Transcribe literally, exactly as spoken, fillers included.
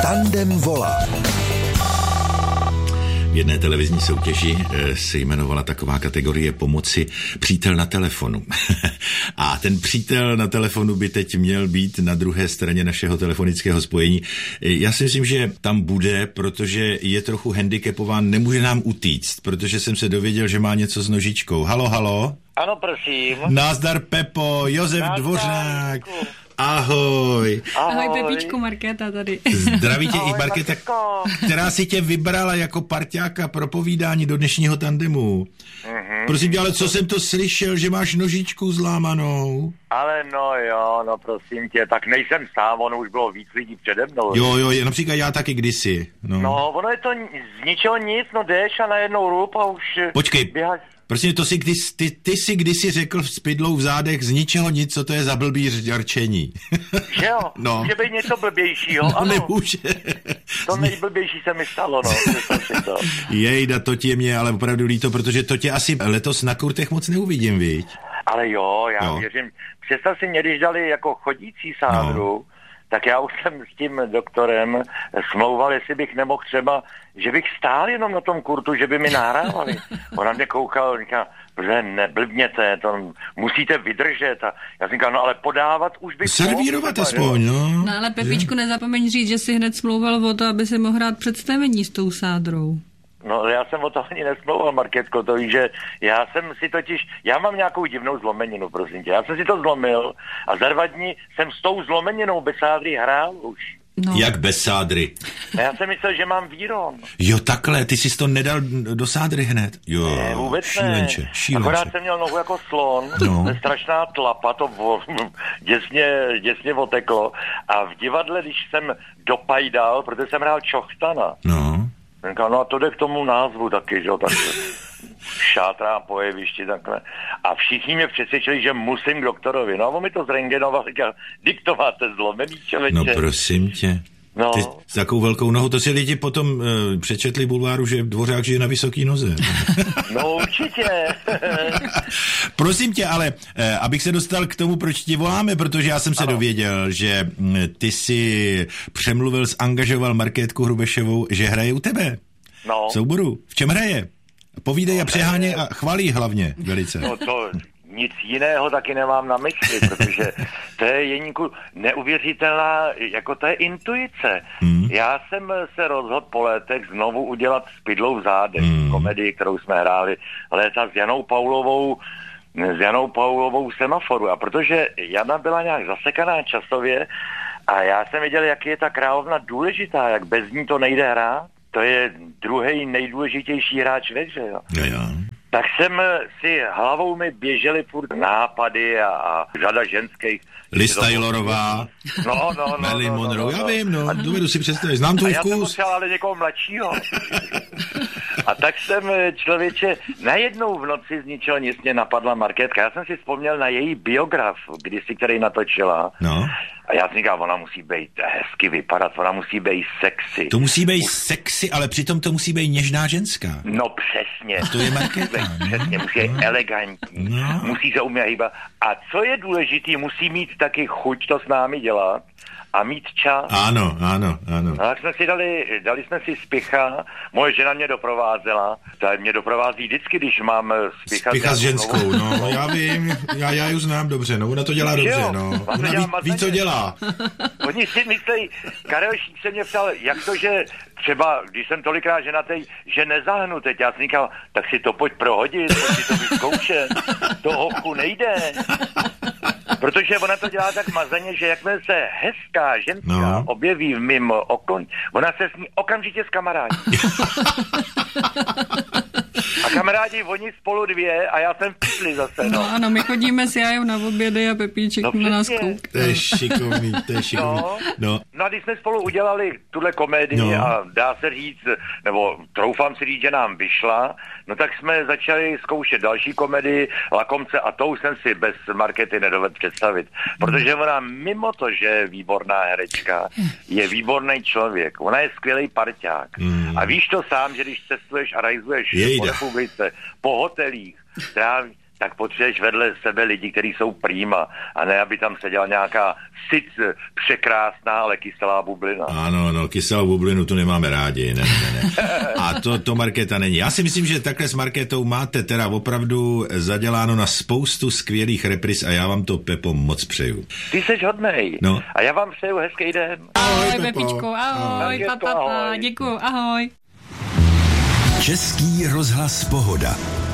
Tandem volá. V jedné televizní soutěži se jmenovala taková kategorie pomoci přítel na telefonu. A ten přítel na telefonu by teď měl být na druhé straně našeho telefonického spojení. Já si myslím, že tam bude, protože je trochu handicapován, nemůže nám utíct, protože jsem se dověděl, že má něco s nožičkou. Halo, halo? Ano, prosím. Názdar Pepo, Josef Názdar, Dvořák. Ahoj. Ahoj, Ahoj Pepíčku, Markéta tady. Zdraví tě. Ahoj, i Markéta, Markétko. Která si tě vybrala jako parťáka pro povídání do dnešního tandemu. Mm-hmm. Prosím tě, ale co jsem to slyšel, že máš nožičku zlámanou? Ale no jo, no prosím tě, tak nejsem sám, ono už bylo víc lidí přede mnou. Jo, jo, například já taky kdysi. No, no ono je to z ničeho nic, no jdeš a najednou rup a už... Počkej. Běhaš. Prostě to si, ty, ty, ty si kdysi řekl s pidlou v zádech z ničeho nic, co to je za blbý řarčení. Že jo? No. Může být něco blbějšího, no, ano. Nemůže. To nejblbější se mi stalo, no. To. Jejda, to tě mě ale opravdu líto, protože to tě asi letos na kurtech moc neuvidím, viď? Ale jo, já jo. věřím. Představ si mě, když dali jako chodící sádru, no. Tak já už jsem s tím doktorem smlouval, jestli bych nemohl třeba, že bych stál jenom na tom kurtu, že by mi nahrávali. On na mě koukal, říká, že neblbněte, to musíte vydržet. A já jsem říkal, no ale podávat už bych... Servírovat aspoň, no. No ale Pepíčku, nezapomeň říct, že si hned smlouval o to, aby si mohl hrát představení s tou sádrou. No já jsem o to ani nesmlouval, Markétko, to víš, že já jsem si totiž, já mám nějakou divnou zlomeninu, prosím tě, já jsem si to zlomil a za dva dny jsem s tou zlomeninou bez sádry hrál už. No. Jak bez sádry? A já jsem myslel, že mám víron. Jo, takhle, ty jsi to nedal do sádry hned. Jo, ne, vůbec šílenče, ne. šílenče. Akorát jsem měl nohu jako slon, no. Strašná tlapa, to vo, děsně, děsně oteklo a v divadle, když jsem dopajdal, protože jsem hrál Čochtana, no. No a to jde k tomu názvu taky, že jo, tak šátrá po jevišti takhle. A všichni mě přesvědčili, že musím k doktorovi. No a on mi to zrengenoval, říkal, dik to máte zlomený, člověče. No prosím tě. No. Ty s takovou velkou nohou, to si lidi potom uh, přečetli bulváru, že Dvořák žije na vysoký noze. No určitě. Prosím tě, ale uh, abych se dostal k tomu, proč ti voláme, protože já jsem se ano. dověděl, že uh, ty si přemluvil, zangažoval Markétku Hrubešovou, že hraje u tebe. No. V souboru. V čem hraje? Povídej no, a přeháně a chvalí hlavně velice. No to... Nic jiného taky nemám na mysli, protože to je Jeníku neuvěřitelná, jako to je intuice. Mm. Já jsem se rozhodl po letech znovu udělat s pidlou v zádech, mm. komedii, kterou jsme hráli léta s Janou Paulovou, s Janou Paulovou Semaforu. A protože Jana byla nějak zasekaná časově a já jsem viděl, jak je ta královna důležitá, jak bez ní to nejde hrát. To je druhý nejdůležitější hráč ve hře, jo. Ja, ja. Tak jsem si hlavou mi běžely furt nápady a, a řada ženských. Liz Taylorová, no, no, no, Marilyn no, no, Monroe, no, já no. vím, no, dovedu si představit, znám tvůj vkus. A já jsem vkus. potřeboval ale někoho mladšího. A tak jsem, člověče, najednou v noci z ničeho nic mě napadla Markétka. Já jsem si vzpomněl na její biograf, kdysi, který natočila. No. A já jsem říkal, ona musí být hezky vypadat, ona musí být sexy. To musí být sexy, ale přitom to musí být něžná ženská. No přesně. A to je Markéta. Přesně, musí být elegantní, no. Musí se umět hýbat. A co je důležitý, musí mít taky chuť to s námi dělat a mít čas. Ano, ano, ano. No, tak jsme si dali, dali jsme si Spicha, moje žena mě doprovázela, ta mě doprovází vždycky, když mám Spicha. Spicha s ženskou, novou. No, já vím, já, já ji znám dobře, no, ona to dělá dobře, jo, no. Ona ví, ví, co dělá. Oni si myslí, Karel Šík se mě ptal, jak to, že třeba, když jsem tolikrát ženatej, že nezahnu teď, já jsem říkal, tak si to pojď prohodit, pojď si to vyzkoušet, to hochu nejde. Protože ona to dělá tak mazaně, že jakmile se hezká ženská no. objeví v mým okolí, ona se s ní okamžitě zkamarádí. A kamarádi, oni spolu dvě a já jsem v pytli zase, no. No ano, my chodíme s Jájou na obědy a Pepíček no, na nás kouk. To je šikovný, to je šikovný. No, no. no a když jsme spolu udělali tuhle komedii no. a dá se říct, nebo troufám si říct, že nám vyšla, no tak jsme začali zkoušet další komedii, Lakomce, a to už jsem si bez Markety nedovedl představit. Protože ona mimo to, že je výborná herečka, je výborný člověk. Ona je skvělý parťák. Mm. A víš to sám, že když cestuješ a rajzuješ po republice, po hotelích, tráví, tak potřebuješ vedle sebe lidi, kteří jsou prýma, a ne, aby tam seděla nějaká sic překrásná, ale kyselá bublina. Ano, no, kyselou bublinu tu nemáme rádi, ne, ne, ne. A to, to Markéta není. Já si myslím, že takhle s Markétou máte teda opravdu zaděláno na spoustu skvělých repris a já vám to, Pepo, moc přeju. Ty seš hodnej. No. A já vám přeju hezký den. Ahoj, Pepičku, ahoj, ahoj. pa, pa, pa, děkuju, ahoj. Český rozhlas Pohoda.